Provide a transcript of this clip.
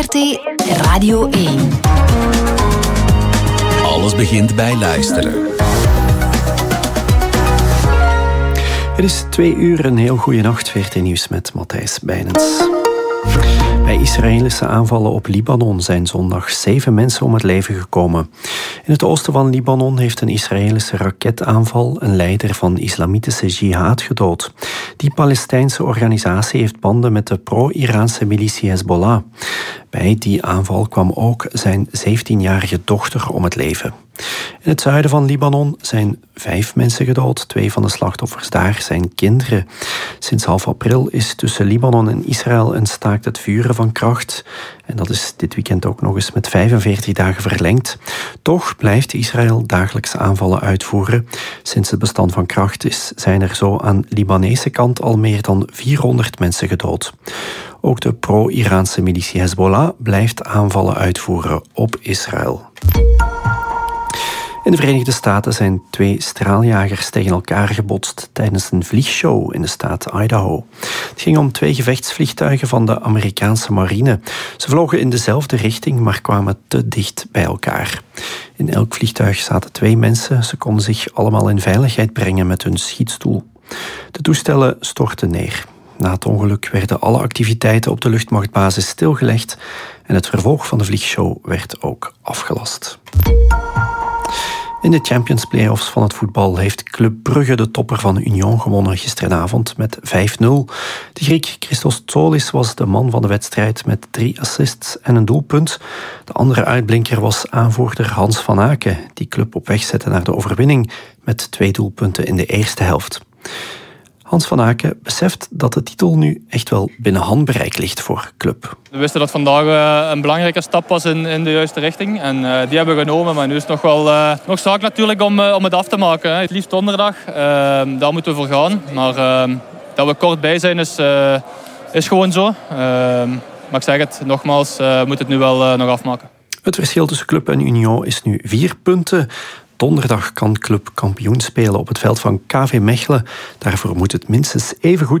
VRT Radio 1. Alles begint bij luisteren. Het is 2 uur, een heel goede nacht. VRT Nieuws met Matthijs Bijnens. Bij Israëlische aanvallen op Libanon zijn zondag 7 mensen om het leven gekomen. In het oosten van Libanon heeft een Israëlische raketaanval een leider van islamitische jihad gedood. Die Palestijnse organisatie heeft banden met de pro-Iraanse militie Hezbollah. Bij die aanval kwam ook zijn 17-jarige dochter om het leven. In het zuiden van Libanon zijn 5 mensen gedood. 2 van de slachtoffers daar zijn kinderen. Sinds half april is tussen Libanon en Israël een staakt het vuren van kracht. En dat is dit weekend ook nog eens met 45 dagen verlengd. Toch blijft Israël dagelijks aanvallen uitvoeren. Sinds het bestand van kracht is, zijn er zo aan Libanese kant al meer dan 400 mensen gedood. Ook de pro-Iraanse militie Hezbollah blijft aanvallen uitvoeren op Israël. In de Verenigde Staten zijn 2 straaljagers tegen elkaar gebotst tijdens een vliegshow in de staat Idaho. Het ging om 2 gevechtsvliegtuigen van de Amerikaanse marine. Ze vlogen in dezelfde richting, maar kwamen te dicht bij elkaar. In elk vliegtuig zaten 2 mensen. Ze konden zich allemaal in veiligheid brengen met hun schietstoel. De toestellen stortten neer. Na het ongeluk werden alle activiteiten op de luchtmachtbasis stilgelegd en het vervolg van de vliegshow werd ook afgelast. In de Champions Playoffs van het voetbal heeft Club Brugge de topper van Union gewonnen gisteravond met 5-0. De Griek Christos Tsolis was de man van de wedstrijd met 3 assists en een doelpunt. De andere uitblinker was aanvoerder Hans van Aken, die Club op weg zette naar de overwinning met 2 doelpunten in de eerste helft. Hans van Aken beseft dat de titel nu echt wel binnen handbereik ligt voor Club. We wisten dat vandaag een belangrijke stap was in de juiste richting. En die hebben we genomen. Maar nu is het nog wel nog zaak natuurlijk om het af te maken. Het liefst donderdag. Daar moeten we voor gaan. Maar dat we kort bij zijn is gewoon zo. Maar ik zeg het nogmaals, we moeten het nu wel nog afmaken. Het verschil tussen Club en Union is nu 4 punten. Donderdag kan Club kampioen spelen op het veld van KV Mechelen. Daarvoor moet het minstens even goed